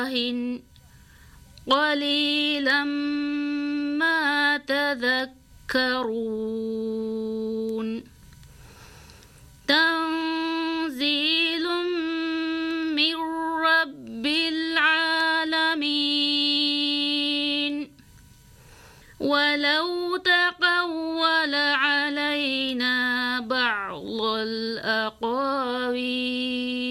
قليلا ما تذكرون تنزيل من رب العالمين ولو تقول علينا بعض الأقاويل